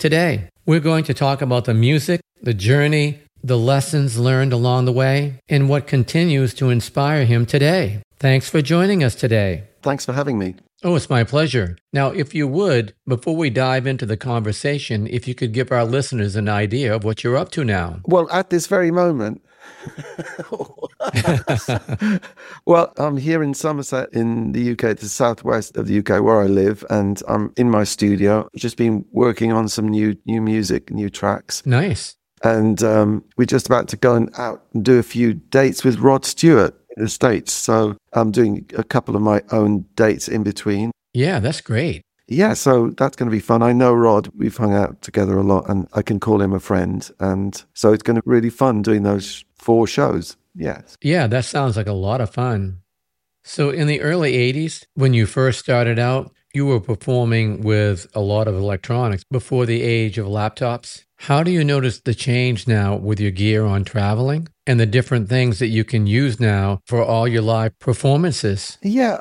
today. We're going to talk about the music, the journey, the lessons learned along the way, and what continues to inspire him today. Thanks for joining us today. Thanks for having me. Oh, it's my pleasure. Now, if you would, before we dive into the conversation, if you could give our listeners an idea of what you're up to now. Well, at this very moment, well, I'm here in Somerset in the UK, the southwest of the UK where I live, and I'm in my studio, just been working on some new music, new tracks. Nice. And we're just about to go out and do a few dates with Rod Stewart in the States. So I'm doing a couple of my own dates in between. Yeah, that's great. Yeah, so that's going to be fun. I know Rod, we've hung out together a lot, and I can call him a friend. And so it's going to be really fun doing those 4 shows. Yes. Yeah, that sounds like a lot of fun. So in the early 80s, when you first started out, you were performing with a lot of electronics before the age of laptops. How do you notice the change now with your gear on traveling and the different things that you can use now for all your live performances? Yeah,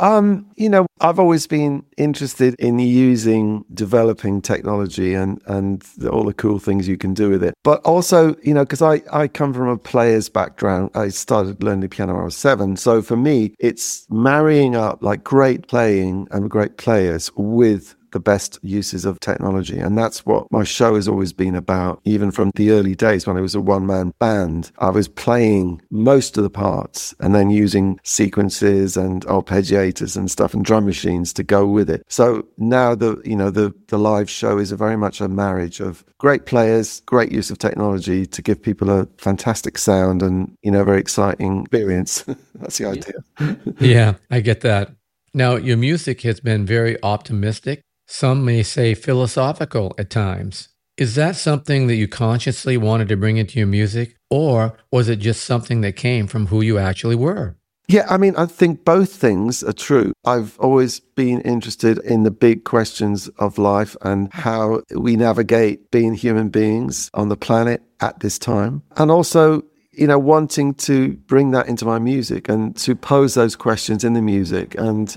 I've always been interested in developing technology and all the cool things you can do with it. But also, because I come from a player's background. I started learning the piano when I was 7. So for me, it's marrying up like great playing and great players with the best uses of technology. And that's what my show has always been about. Even from the early days when it was a one-man band, I was playing most of the parts and then using sequences and arpeggiators and stuff and drum machines to go with it. So now the live show is very much a marriage of great players, great use of technology to give people a fantastic sound and, very exciting experience. That's the idea. Yeah, I get that. Now, your music has been very optimistic. Some may say philosophical at times. Is that something that you consciously wanted to bring into your music, or was it just something that came from who you actually were? Yeah, I think both things are true. I've always been interested in the big questions of life and how we navigate being human beings on the planet at this time. And also, wanting to bring that into my music and to pose those questions in the music and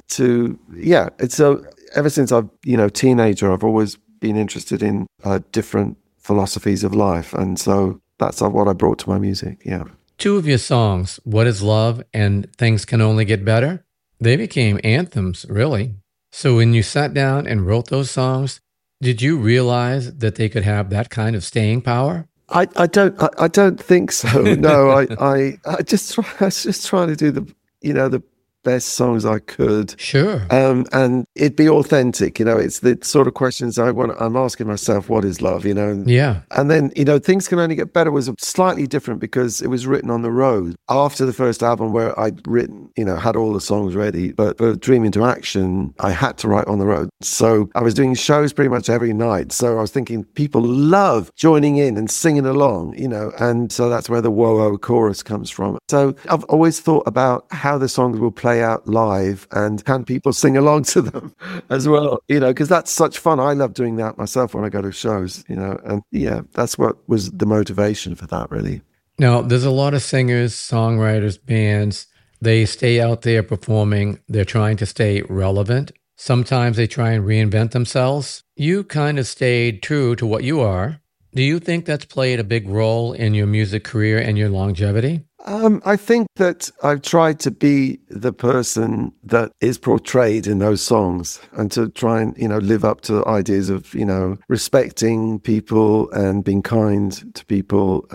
ever since I've, teenager, I've always been interested in different philosophies of life. And so that's what I brought to my music. Yeah. 2 of your songs, What Is Love and Things Can Only Get Better, they became anthems, really. So when you sat down and wrote those songs, did you realize that they could have that kind of staying power? I don't think so. No, I was just trying to do the best songs I could. Sure. And it'd be authentic, it's the sort of questions I'm asking myself, what is love, Yeah. And then, Things Can Only Get Better was slightly different because it was written on the road after the first album where I'd written, had all the songs ready, but for Dream Into Action, I had to write on the road. So I was doing shows pretty much every night. So I was thinking people love joining in and singing along, and so that's where the whoa-oh chorus comes from. So I've always thought about how the songs will play out live and can people sing along to them as well, because that's such fun. I love doing that myself when I go to shows, and yeah, that's what was the motivation for that, really. Now, there's a lot of singers, songwriters, bands, they stay out there performing. They're trying to stay relevant. Sometimes they try and reinvent themselves. You kind of stayed true to what you are. Do you think that's played a big role in your music career and your longevity? I think that I've tried to be the person that is portrayed in those songs and to try and, live up to ideas of, respecting people and being kind to people,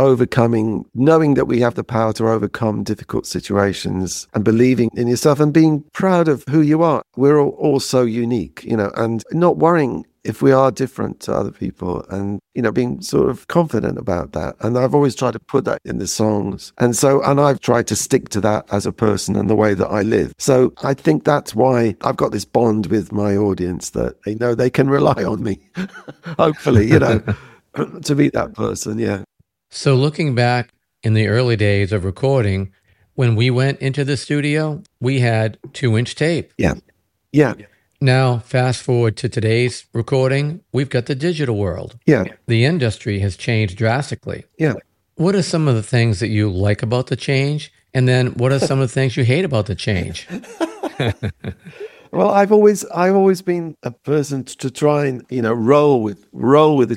knowing that we have the power to overcome difficult situations and believing in yourself and being proud of who you are. We're all so unique, and not worrying if we are different to other people and, being sort of confident about that. And I've always tried to put that in the songs. And I've tried to stick to that as a person and the way that I live. So I think that's why I've got this bond with my audience that they know they can rely on me, hopefully, to be that person. Yeah. So looking back in the early days of recording, when we went into the studio, we had 2-inch tape. Yeah. Yeah. Now, fast forward to today's recording, we've got the digital world. Yeah. The industry has changed drastically. Yeah. What are some of the things that you like about the change? And then what are some of the things you hate about the change? Well, I've always been a person to try and roll with the